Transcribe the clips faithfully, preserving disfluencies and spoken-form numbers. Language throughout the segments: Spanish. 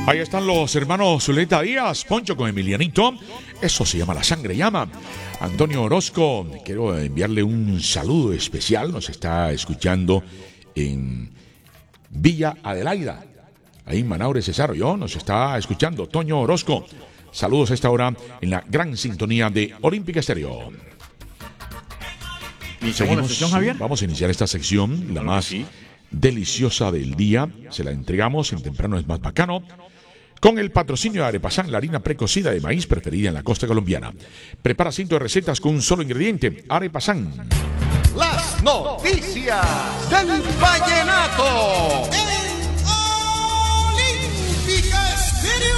Ahí están los hermanos Zuleta Díaz, Poncho con Emilianito. Eso se llama La Sangre Llama. Antonio Orozco, quiero enviarle un saludo especial. Nos está escuchando en Villa Adelaida, ahí en Manaure, Cesaro. Yo nos está escuchando Toño Orozco. Saludos a esta hora en la gran sintonía de Olímpica Estéreo. ¿Iniciamos la sección, Javier? Vamos a iniciar esta sección, la Claro más sí. deliciosa del día. Se la entregamos en Temprano es Más Bacano, con el patrocinio de Arepasán, la harina precocida de maíz preferida en la costa colombiana. Prepara cientos de recetas con un solo ingrediente, Arepasán. Las noticias del vallenato en Olímpica Estéreo.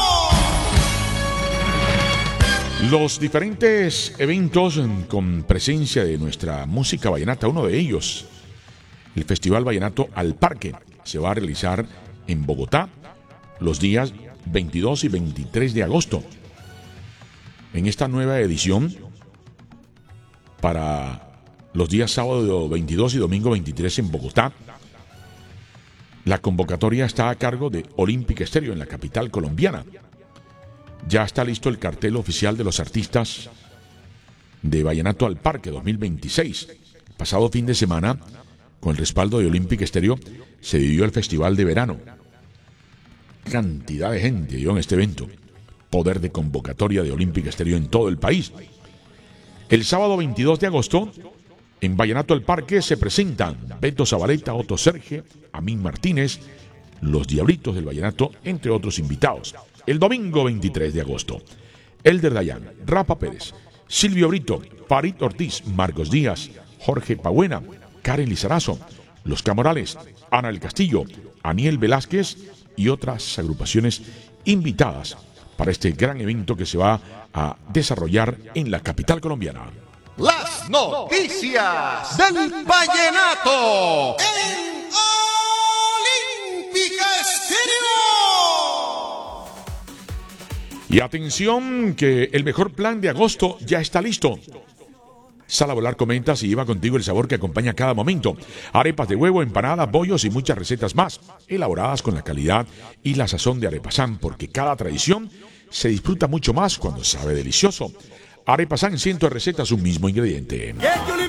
Los diferentes eventos con presencia de nuestra música vallenata, uno de ellos, el Festival Vallenato al Parque, se va a realizar en Bogotá los días veintidós y veintitrés de agosto. En esta nueva edición, para los días sábado veintidós y domingo veintitrés en Bogotá, la convocatoria está a cargo de Olímpica Estéreo en la capital colombiana. Ya está listo el cartel oficial de los artistas de Vallenato al Parque dos mil veintiséis. Pasado fin de semana, con el respaldo de Olímpica Estéreo, se vivió el Festival de Verano. Cantidad de gente dio en este evento. Poder de convocatoria de Olímpica Estéreo en todo el país. El sábado veintidós de agosto, en Vallenato al Parque se presentan Beto Zabaleta, Otto Serge, Amín Martínez, Los Diablitos del Vallenato, entre otros invitados. El domingo veintitrés de agosto, Elder Dayan, Rafa Pérez, Silvio Brito, Farid Ortiz, Marcos Díaz, Jorge Pagüena, Karen Lizarazo, Los Camorales, Ana del Castillo, Aniel Velázquez y otras agrupaciones invitadas para este gran evento que se va a desarrollar en la capital colombiana. Las noticias del vallenato en Olímpica Estéreo. Y atención que el mejor plan de agosto ya está listo. Sal a Volar comenta si lleva contigo el sabor que acompaña cada momento. Arepas de huevo, empanadas, bollos y muchas recetas más, elaboradas con la calidad y la sazón de Arepasán, porque cada tradición se disfruta mucho más cuando sabe delicioso. Arepasán, cientos de recetas, un mismo ingrediente.